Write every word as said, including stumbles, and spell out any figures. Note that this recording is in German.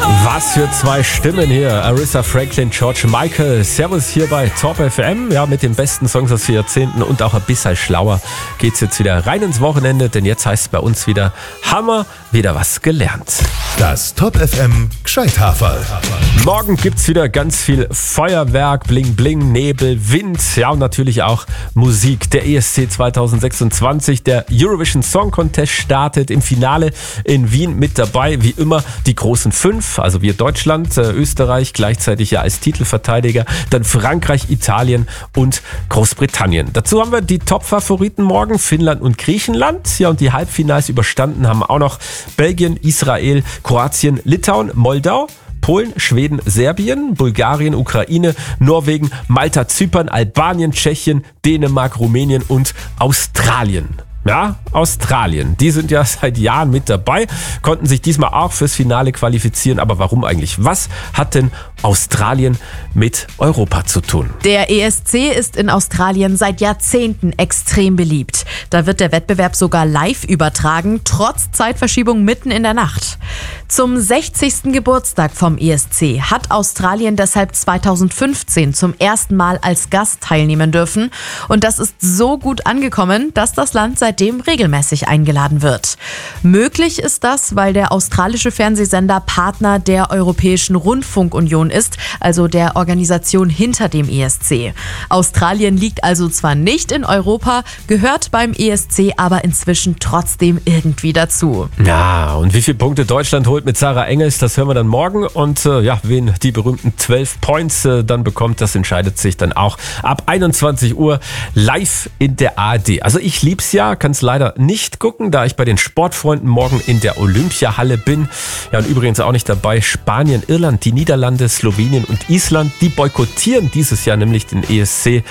Was für zwei Stimmen hier. Aretha Franklin, George Michael. Servus hier bei Top F M. Ja, mit den besten Songs aus vier Jahrzehnten und auch ein bisschen schlauer geht's jetzt wieder rein ins Wochenende, denn jetzt heißt es bei uns wieder Hammer, wieder was gelernt. Das Top F M Gescheithaferl. Morgen gibt's wieder ganz viel Feuerwerk, Bling Bling, Nebel, Wind, ja und natürlich auch Musik. Der E S C zwanzig sechsundzwanzig, der Eurovision Song Contest startet im Finale in Wien mit dabei, wie immer die großen fünf, also wir Deutschland, äh, Österreich gleichzeitig ja als Titelverteidiger, dann Frankreich, Italien und Großbritannien. Dazu haben wir die Top-Favoriten morgen, Finnland und Griechenland. Ja, und die Halbfinals überstanden haben auch noch Belgien, Israel, Kroatien, Litauen, Moldau, Polen, Schweden, Serbien, Bulgarien, Ukraine, Norwegen, Malta, Zypern, Albanien, Tschechien, Dänemark, Rumänien und Australien. Ja, Australien. Die sind ja seit Jahren mit dabei, konnten sich diesmal auch fürs Finale qualifizieren. Aber warum eigentlich? Was hat denn Australien mit Europa zu tun? Der E S C ist in Australien seit Jahrzehnten extrem beliebt. Da wird der Wettbewerb sogar live übertragen, trotz Zeitverschiebung mitten in der Nacht. Zum sechzigsten Geburtstag vom E S C hat Australien deshalb zweitausendfünfzehn zum ersten Mal als Gast teilnehmen dürfen. Und das ist so gut angekommen, dass das Land seitdem regelmäßig eingeladen wird. Möglich ist das, weil der australische Fernsehsender Partner der Europäischen Rundfunkunion ist, also der Organisation hinter dem E S C. Australien liegt also zwar nicht in Europa, gehört beim E S C aber inzwischen trotzdem irgendwie dazu. Ja, und wie viele Punkte Deutschland holt mit Sarah Engels, das hören wir dann morgen. Und äh, ja, wen die berühmten zwölf Points äh, dann bekommt, das entscheidet sich dann auch ab einundzwanzig Uhr live in der A R D. Also ich lieb's ja, kann es leider nicht gucken, da ich bei den Sportfreunden morgen in der Olympiahalle bin. Ja, und übrigens auch nicht dabei Spanien, Irland, die Niederlande, Slowenien und Island. Die boykottieren dieses Jahr nämlich den E S C.